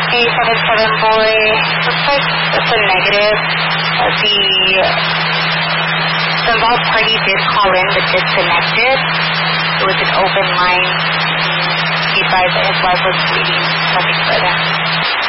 877 boy, looks like it's a negative. The involved party did call in but disconnected. It was an open line. He advised that his wife was bleeding. Nothing further.